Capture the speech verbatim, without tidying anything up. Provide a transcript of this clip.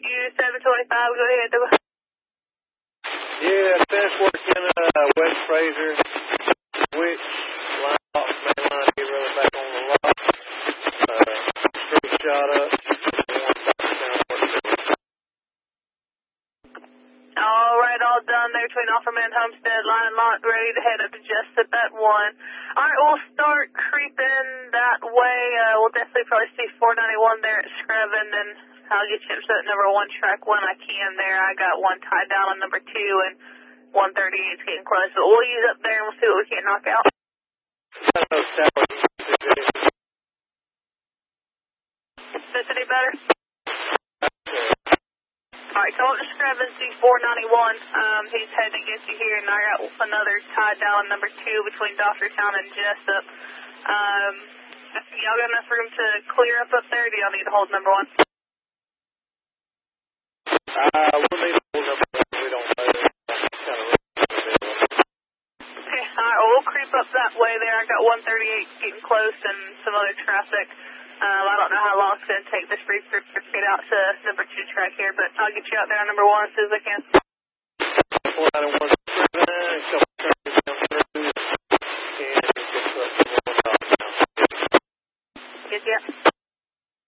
you seven twenty-five, go ahead. Yeah, test working uh, West Fraser, which line off main line, get really back on the lot. Uh, straight shot up. All right, all done there between Offerman, Homestead, line and lot, ready to head up to Jessup at one. All right, we'll start creeping that way. Uh, we'll definitely probably see four ninety-one there at Screven, and I'll get you up to that number one track when I can there. I got one tied down on number two, and one thirty-eight is getting close. But we'll use up there, and we'll see what we can knock out. Is this any better? All right, come up to Screven, see four ninety-one. Um, he's heading against you here, and I got another tied down on number two between Doctortown and Jessup. Um, y'all got enough room to clear up up there, or do y'all need to hold number one? Uh, we'll need to hold number one. We don't know. Kind of okay, all right, well, we'll creep up that way there. I got one thirty-eight getting close and some other traffic. Um, I don't know how long it's going to take this brief trip to get out to number two track here, but I'll get you out there on number one as soon as I can. four ninety-one.